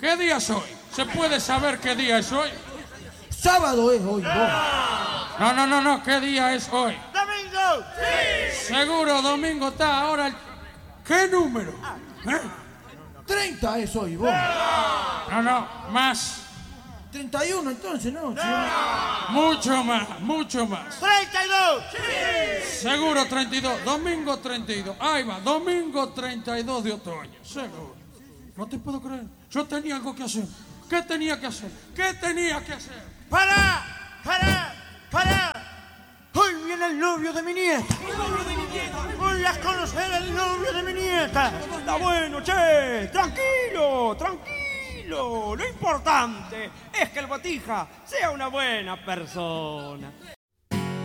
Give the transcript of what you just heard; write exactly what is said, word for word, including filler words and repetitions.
¿Qué día es hoy? ¿Se puede saber qué día es hoy? Sábado es hoy, vos. No, no, no, no. ¿Qué día es hoy? ¡Domingo! ¡Sí! Seguro, domingo está ahora. El... ¿Qué número? ¿Eh? treinta es hoy, vos. No, no, más. treinta y uno entonces, ¿no? Sí. Mucho más, mucho más. ¡treinta y dos! ¡Sí! Seguro treinta y dos. Domingo treinta y dos. Ahí va, domingo treinta y dos de otoño. Seguro. No te puedo creer. Yo tenía algo que hacer. ¿Qué tenía que hacer? ¿Qué tenía que hacer? ¡Para! ¡Para! ¡Para! Hoy viene el novio de mi nieta. ¡El novio de mi nieta! Voy a conocer al novio de mi nieta. Está bueno, che. Tranquilo, tranquilo. Lo importante es que el Botija sea una buena persona.